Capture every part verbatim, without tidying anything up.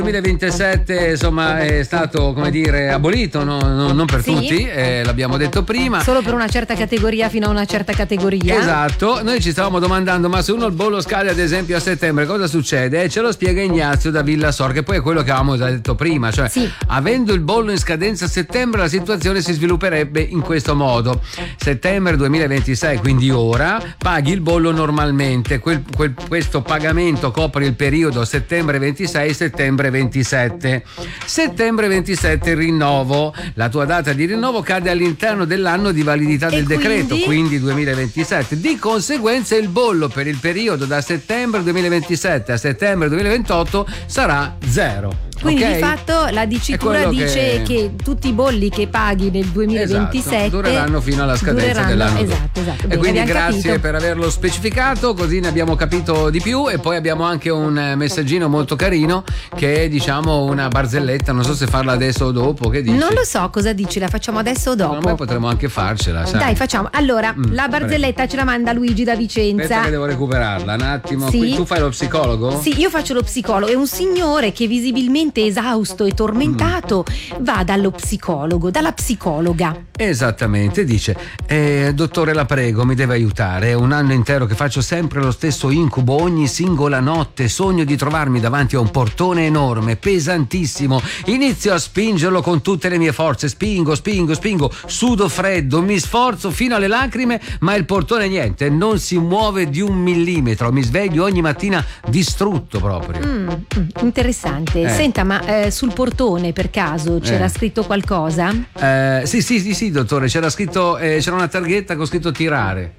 duemilaventisette insomma è stato, come dire, abolito, no, no, non per sì. tutti, eh, l'abbiamo detto prima. Solo per una certa categoria fino a una certa categoria. Esatto, noi ci stavamo domandando, ma se uno il bollo scade ad esempio a settembre cosa succede? E ce lo spiega Ignazio da Villasor, che poi è quello che avevamo già detto prima, cioè sì. avendo il bollo in scadenza a settembre la situazione si svilupperebbe in questo modo: settembre duemilaventisei, quindi ora, paghi il bollo normalmente, quel, quel, questo pagamento copre il periodo settembre ventisei settembre ventisette. Settembre ventisette il rinnovo, la tua data di rinnovo cade all'interno dell'anno di validità e del quindi? decreto, quindi duemilaventisette. Di conseguenza il bollo per il periodo da settembre duemilaventisette a settembre duemilaventotto sarà zero. Quindi okay? di fatto la dicitura dice che... che tutti i bolli che paghi nel duemilaventisette esatto, dureranno fino alla scadenza dell'anno. Esatto, esatto. E Bene, quindi grazie capito. per averlo specificato, così ne abbiamo capito di più. E poi abbiamo anche un messaggino molto carino che è, diciamo, una barzelletta, non so se farla adesso o dopo, che dici? Non lo so cosa dici, la facciamo adesso o dopo? Secondo me potremmo anche farcela, sai? Dai, facciamo. Allora, mm, la barzelletta prego. Ce la manda Luigi da Vicenza. Aspetta che devo recuperarla un attimo. Sì. Qui, tu fai lo psicologo? Sì, io faccio lo psicologo. È un signore che visibilmente esausto e tormentato mm. va dallo psicologo, dalla psicologa. Esattamente, dice: eh, dottore, la prego, mi deve aiutare. È un anno intero che faccio sempre lo stesso incubo ogni singola notte. Sogno di trovarmi davanti a un portone enorme, pesantissimo. Inizio a spingerlo con tutte le mie forze. Spingo, spingo, spingo. Sudo freddo, mi sforzo fino alle lacrime, ma il portone niente, non si muove di un millimetro. Mi sveglio ogni mattina distrutto proprio. Mm, interessante. Eh. Senta, ma eh, sul portone per caso c'era eh. scritto qualcosa? Eh, sì, sì, sì, sì, dottore, c'era scritto, eh, c'era una targhetta con scritto tirare.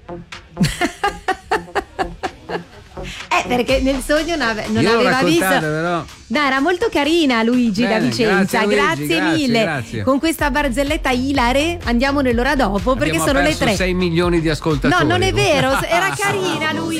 Eh, perché nel sogno non, ave- non Io aveva visto. Però... No, era molto carina Luigi Bene, da Vicenza. grazie, Luigi, grazie, grazie mille. Grazie. Con questa barzelletta ilare andiamo nell'ora dopo perché Abbiamo sono le perso tre. sei milioni di ascoltatori. No, non è vero, era carina Luigi.